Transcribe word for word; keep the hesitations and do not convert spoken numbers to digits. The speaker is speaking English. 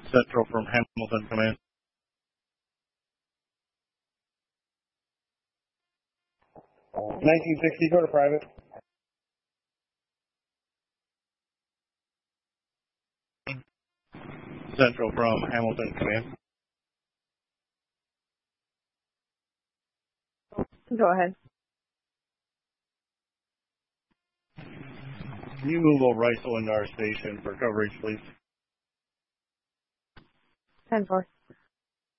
Central from Hamilton, command. nineteen sixty, go to private. Central from Hamilton, command. Go ahead. Can you move over I S O into our station for coverage, please? ten four.